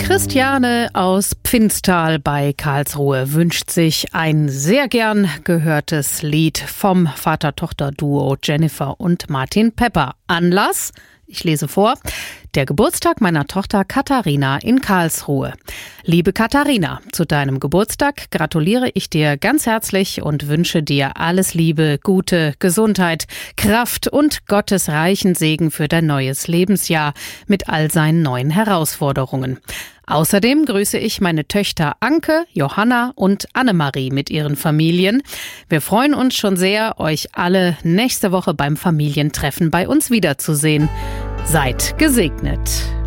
Christiane aus Pfinstal bei Karlsruhe wünscht sich ein sehr gern gehörtes Lied vom Vater-Tochter-Duo Jennifer und Martin Pepper. Anlass, ich lese vor, der Geburtstag meiner Tochter Katharina in Karlsruhe. Liebe Katharina, zu deinem Geburtstag gratuliere ich dir ganz herzlich und wünsche dir alles Liebe, gute Gesundheit, Kraft und Gottes reichen Segen für dein neues Lebensjahr mit all seinen neuen Herausforderungen. Außerdem grüße ich meine Töchter Anke, Johanna und Annemarie mit ihren Familien. Wir freuen uns schon sehr, euch alle nächste Woche beim Familientreffen bei uns wiederzusehen. Seid gesegnet.